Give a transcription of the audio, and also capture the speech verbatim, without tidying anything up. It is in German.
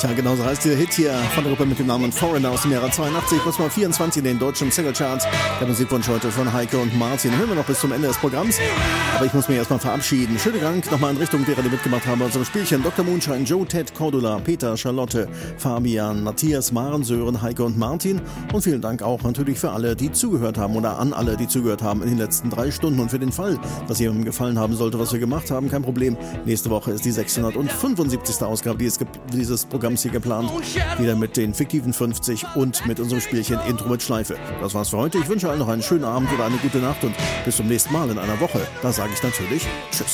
Tja, genau so heißt dieser Hit hier von der Gruppe mit dem Namen Foreigner aus dem Jahre zweiundachtzig, plus mal vierundzwanzig in den deutschen Single-Charts. Der Musikwunsch heute von Heike und Martin. Hören wir noch bis zum Ende des Programms. Aber ich muss mich erstmal verabschieden. Schönen Dank nochmal in Richtung derer, die mitgemacht haben bei unserem Spielchen. Doktor Moonshine, Joe, Ted, Cordula, Peter, Charlotte, Fabian, Matthias, Maren, Sören, Heike und Martin. Und vielen Dank auch natürlich für alle, die zugehört haben oder an alle, die zugehört haben in den letzten drei Stunden. Und für den Fall, dass jemandem gefallen haben sollte, was wir gemacht haben, kein Problem. Nächste Woche ist die sechshundertfünfundsiebzigste Ausgabe dieses, dieses Programms hier geplant. Wieder mit den fiktiven fünfzig und mit unserem Spielchen Intro mit Schleife. Das war's für heute. Ich wünsche allen noch einen schönen Abend oder eine gute Nacht und bis zum nächsten Mal in einer Woche. Da sage ich natürlich Tschüss.